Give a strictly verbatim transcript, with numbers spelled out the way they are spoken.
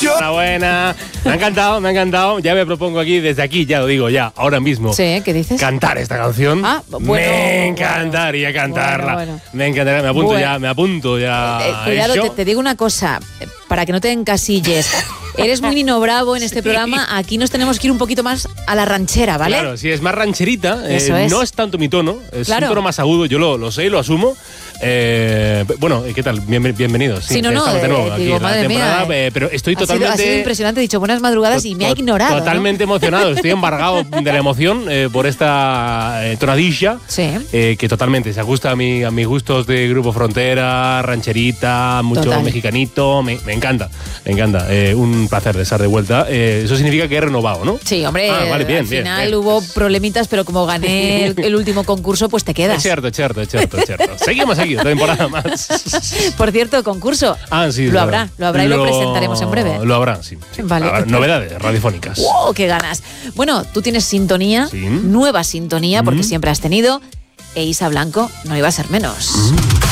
Enhorabuena. Me ha encantado, me ha encantado. Ya me propongo aquí, desde aquí, ya lo digo, ya, ahora mismo. Sí, ¿qué dices? Cantar esta canción. Ah, bueno, me encantaría cantarla. Bueno, bueno. Me encantaría, me apunto Bueno. ya, me apunto ya. Eh, eh, cuidado, ¿Eso? te, te digo una cosa, eh, para que no te encasilles. Eres muy Nino Bravo en este Sí. programa. Aquí nos tenemos que ir un poquito más a la ranchera, ¿vale? Claro, si es más rancherita, eh, Eso es. no es tanto mi tono, es Claro. un tono más agudo, yo lo, lo sé y lo asumo. Eh, bueno, ¿qué tal? Bien- bienvenidos. Sí, no, no, estamos de nuevo eh, aquí digo, en la madre mía, temporada, eh. eh, pero estoy Ha sido, totalmente... ha sido impresionante, he dicho buenas madrugadas y me ha to- ignorado. Totalmente emocionado, estoy embargado de la emoción eh, por esta eh, tonadilla, Sí. eh, que totalmente se ajusta a, mi, a mis gustos de Grupo Frontera, rancherita, mucho Total. mexicanito, me, me encanta, me encanta. Eh, un placer de estar de vuelta. Eh, eso significa que he renovado, ¿no? Sí, hombre, Ah, vale, bien, al bien, final bien. hubo problemitas, pero como gané el, el último concurso, pues te quedas. Es cierto, es cierto, es cierto, es cierto. Seguimos aquí, otra temporada más. Por cierto, concurso. Ah, sí, lo habrá, lo habrá y lo presentaremos en breve. Lo habrá, sí. sí. Vale. Habrá novedades radiofónicas. ¡Wow! ¡Qué ganas! Bueno, tú tienes sintonía, Sí. nueva sintonía, porque Mm. siempre has tenido, e Isa Blanco no iba a ser menos. Mm.